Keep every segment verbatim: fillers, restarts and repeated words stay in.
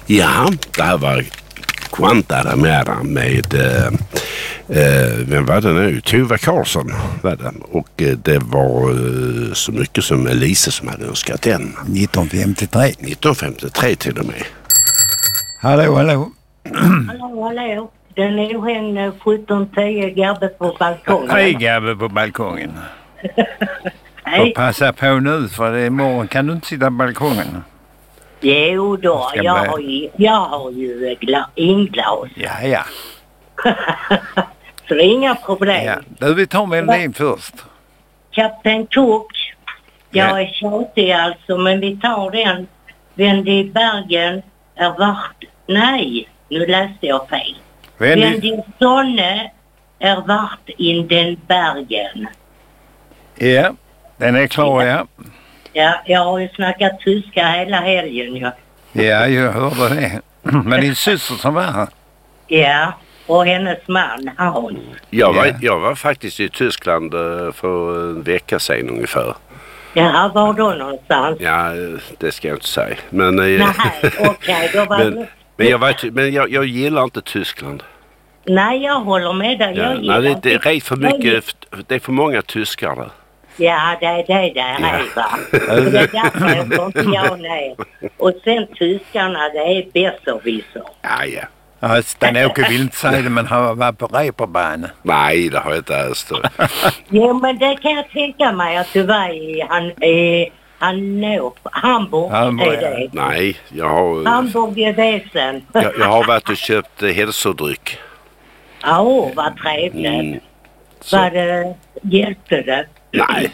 Ja, det här var Guantanamera med eh, eh, vem var det nu? Tuva Karlsson var det. Och eh, det var eh, så mycket som Elise som hade önskat den. nittonhundrafemtiotre. nittonhundrafemtiotre till och med. Hallå, hallå. Hallå, hallå. Den ohängde sjutton tio Gabbe på balkongen. Hej Gabbe på balkongen. Hej. Och passa på nu för det är imorgon kan du inte sitta på balkongen. Jo då, Jag jag börja. har ju, jag har ju gla, inglas. Ja, ja. Så det är inga problem. ja. Du, vi tar melodin först. Kapten Cook. Jag Ja. är tjatig alltså, men vi tar den. Vänd i Bergen är vart... Nej, nu läste jag fel. Vänd Vänd i... i Sonne är vart in den Bergen. Ja, den är klar, ja. Ja, jag har ju snackat tyska hela helgen, ja. Ja, jag hörde det. Men din syster som var här. Ja, och hennes man, Hans. Jag var, Ja. jag var faktiskt i Tyskland eh, för en vecka sedan ungefär. Ja, var då någonstans? Ja, eh, det ska jag inte säga. Men, eh, Nej, okej, okay, då var men, det... men, jag, var, men jag, jag gillar inte Tyskland. Nej, jag håller med dig. Ja, Jag nej, gillar det, det är inte- rätt för mycket, det är för många tyskar där. Ja, det är det där Ja. är va. Så det är därför jag får inte jag ner. Och sen tyskarna, det är besserwisser. Ja, ja. Ja, Sten-Åke vill inte säga det, men han var på reeperbahn. Nej, det har jag inte alls. Jo, men det kan jag tänka mig att du var i han, eh, Hannover, Hamburg, Hamburg, är det. Nej, jag har, Hamburg är det sen. jag, jag har varit och köpt eh, hälsodryck. Ja, åh, vad trevligt. Mm. Så, Vad det hjälpte det? nej.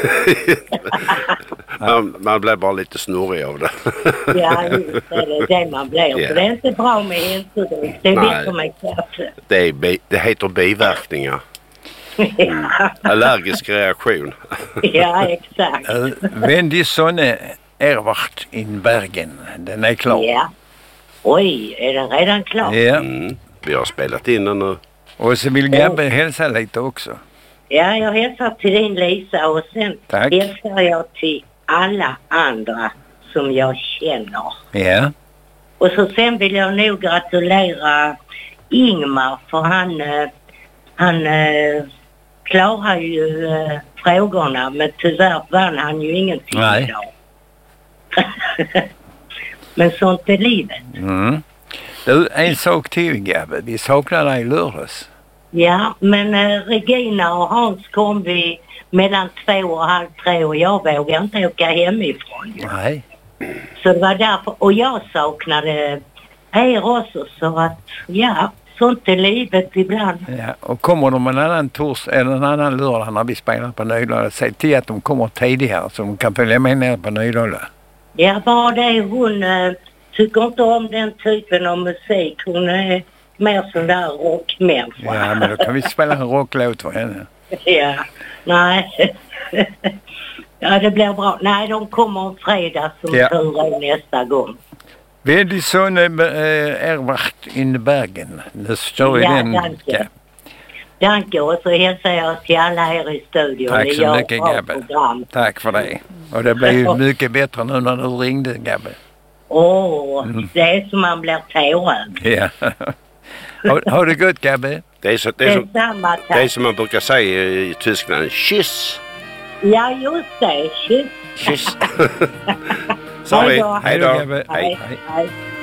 man, man blir bara lite snurrig av det. Ja, just det, det är det man blir. Ja. Så det är inte bra med hälsodryck. Det är Nej. bättre med kaffe. Det, är bi, det heter biverkningar. Ja, Allergisk reaktion. ja, exakt. Uh, Vänd i Sonne är vart in Bergen. Den är klar. Ja. Oj, är den redan klar? Ja. Mm. Vi har spelat in den nu. Och så vill Gabbe hälsa lite också. Ja, jag hälsar till din Lisa och sen Tack. hälsar jag till alla andra som jag känner. Ja. Och så sen vill jag nog gratulera Ingmar för han, eh, han eh, klarar ju eh, frågorna men tyvärr vann han ju ingenting Nej. idag. Men sånt är livet. Mm. Du, en sak till Gabbe. Vi saknar dig i lördags. Ja, men eh, Regina och Hans kom vi mellan två och halv tre och jag vågade inte åka hemifrån. ju. Nej. Så det var därför, och jag saknade er också så att ja, sånt är livet ibland. Ja. Och kommer de en annan tors eller en annan lördag när vi spelar på Nydala, säg till att de kommer tidigare så de kan följa med ner på Nydala. Ja, bara det hon eh, tycker inte om den typen av musik. Hon är mer sån där rockmänniska. Ja, men då kan vi spela en rocklåt för henne. Ja, nej. Ja, det blir bra. Nej, de kommer en fredag som Ja. tur är nästa gång. Vänd i Sonne äh, är vart in Bergen. Det står i Ja, den. danke. Ja. Danke, och så hälsar jag till alla här i studion. Tack Ni så gör mycket, bra Gabbe. program. Tack för det. Och det blir ju mycket bättre nu när du ringde, Gabbe. Åh, Mm. det är som man blir tårögd. Ja. ha, ha det gott, Gabbe. Det är, så, det, är som, Detsamma, det är tack. som man brukar säga i Tyskland. Kyss! Ja, just det. Kyss. Kyss! Sa vi. Hej då. Hej då. Gabbe. Hej. Hej. Hej.